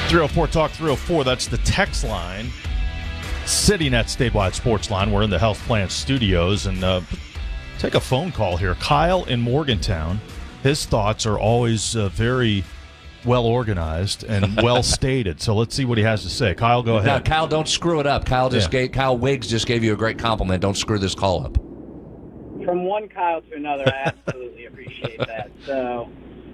304 Talk 304, that's the text line. CityNet statewide sports line. We're in the Health Plan studios, and take a phone call here. Kyle in Morgantown. His thoughts are always very well organized and well stated. So let's see what he has to say. Kyle, go ahead. Now, Kyle, don't screw it up. Kyle Wiggs just gave you a great compliment. Don't screw this call up. From one Kyle to another, I absolutely appreciate that. So,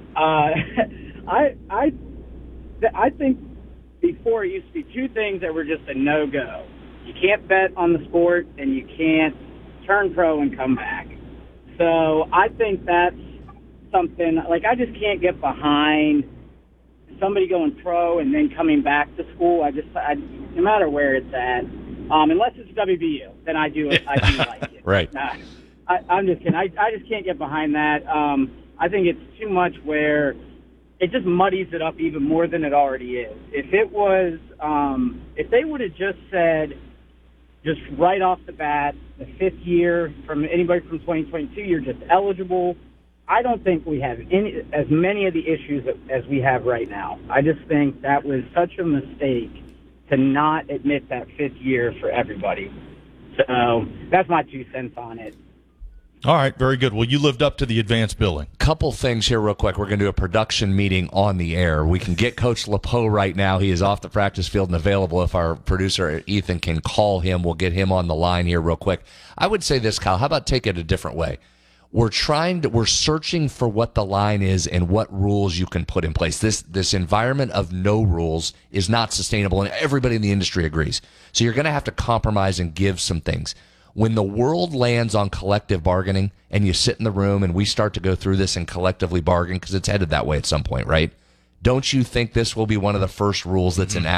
I think before it used to be two things that were just a no-go. You can't bet on the sport, and you can't turn pro and come back. So I think that's something, like, I just can't get behind somebody going pro and then coming back to school. No matter where it's at, unless it's WVU, then I do like it. Right. I'm just kidding. I just can't get behind that. I think it's too much where it just muddies it up even more than it already is. If it was, if they would have just said, just right off the bat, the fifth year from anybody from 2022, you're just eligible. I don't think we have as many of the issues as we have right now. I just think that was such a mistake to not admit that fifth year for everybody. So that's my 2 cents on it. All right, very good. Well, you lived up to the advanced billing. Couple things here real quick. We're going to do a production meeting on the air. We can get Coach LePeau right now. He is off the practice field and available. If our producer, Ethan, can call him, we'll get him on the line here real quick. I would say this, Kyle. How about take it a different way? We're searching for what the line is and what rules you can put in place. This environment of no rules is not sustainable, and everybody in the industry agrees. So you're going to have to compromise and give some things. When the world lands on collective bargaining and you sit in the room and we start to go through this and collectively bargain, because it's headed that way at some point, right? Don't you think this will be one of the first rules that's enacted?